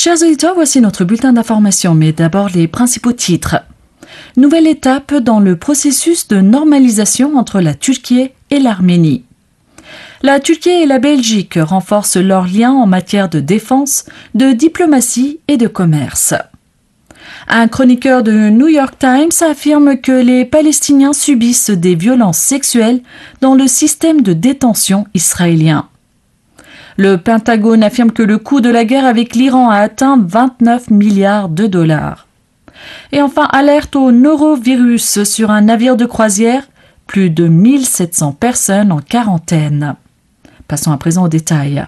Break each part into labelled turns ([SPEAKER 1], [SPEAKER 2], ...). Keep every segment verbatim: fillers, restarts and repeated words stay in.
[SPEAKER 1] Chers auditeurs, voici notre bulletin d'information, mais d'abord les principaux titres. Nouvelle étape dans le processus de normalisation entre la Turquie et l'Arménie. La Turquie et la Belgique renforcent leurs liens en matière de défense, de diplomatie et de commerce. Un chroniqueur de New York Times affirme que les Palestiniens subissent des violences sexuelles dans le système de détention israélien. Le Pentagone affirme que le coût de la guerre avec l'Iran a atteint vingt-neuf milliards de dollars. Et enfin, alerte au norovirus sur un navire de croisière, plus de mille sept cents personnes en quarantaine. Passons à présent aux détails.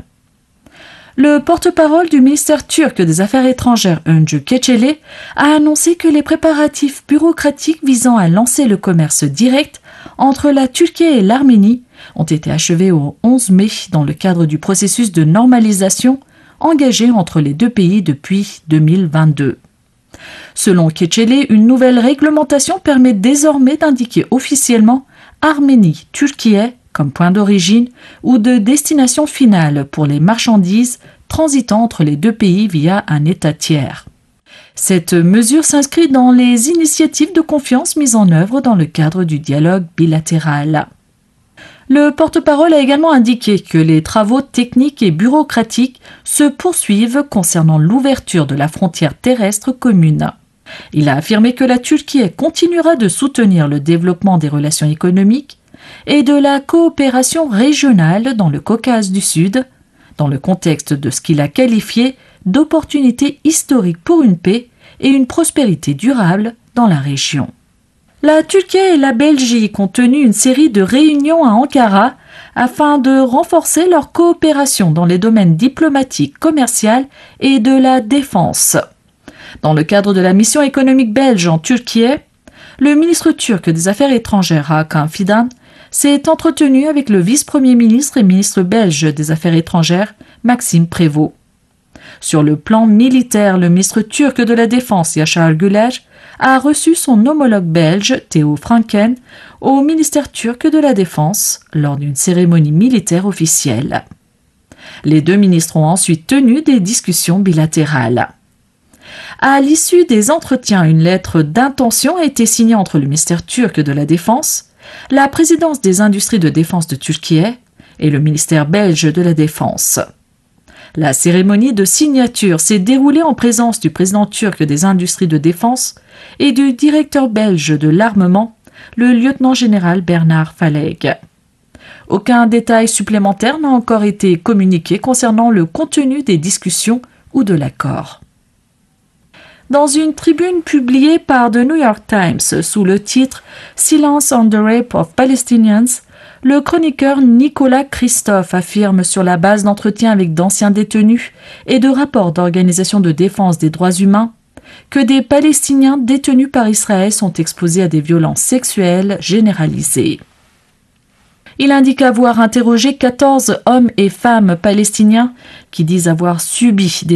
[SPEAKER 1] Le porte-parole du ministère turc des Affaires étrangères, Öncü Keçeli, a annoncé que les préparatifs bureaucratiques visant à lancer le commerce direct entre la Turquie et l'Arménie ont été achevés au onze mai dans le cadre du processus de normalisation engagé entre les deux pays depuis deux mille vingt-deux. Selon Keçeli, une nouvelle réglementation permet désormais d'indiquer officiellement Arménie-Turquie comme point d'origine ou de destination finale pour les marchandises transitant entre les deux pays via un État tiers. Cette mesure s'inscrit dans les initiatives de confiance mises en œuvre dans le cadre du dialogue bilatéral. Le porte-parole a également indiqué que les travaux techniques et bureaucratiques se poursuivent concernant l'ouverture de la frontière terrestre commune. Il a affirmé que la Turquie continuera de soutenir le développement des relations économiques et de la coopération régionale dans le Caucase du Sud, dans le contexte de ce qu'il a qualifié d'opportunités historiques pour une paix et une prospérité durable dans la région. La Turquie et la Belgique ont tenu une série de réunions à Ankara afin de renforcer leur coopération dans les domaines diplomatiques, commerciaux et de la défense. Dans le cadre de la mission économique belge en Turquie, le ministre turc des Affaires étrangères, Hakan Fidan, s'est entretenu avec le vice-premier ministre et ministre belge des Affaires étrangères, Maxime Prévost. Sur le plan militaire, le ministre turc de la Défense, Yaşar Güler, a reçu son homologue belge, Theo Franken, au ministère turc de la Défense lors d'une cérémonie militaire officielle. Les deux ministres ont ensuite tenu des discussions bilatérales. À l'issue des entretiens, une lettre d'intention a été signée entre le ministère turc de la Défense, la présidence des industries de défense de Turquie et le ministère belge de la Défense. La cérémonie de signature s'est déroulée en présence du président turc des industries de défense et du directeur belge de l'armement, le lieutenant-général Bernard Falleg. Aucun détail supplémentaire n'a encore été communiqué concernant le contenu des discussions ou de l'accord. Dans une tribune publiée par The New York Times sous le titre « Silence on the Rape of Palestinians », le chroniqueur Nicolas Christophe affirme sur la base d'entretiens avec d'anciens détenus et de rapports d'organisations de défense des droits humains que des Palestiniens détenus par Israël sont exposés à des violences sexuelles généralisées. Il indique avoir interrogé quatorze hommes et femmes palestiniens qui disent avoir subi des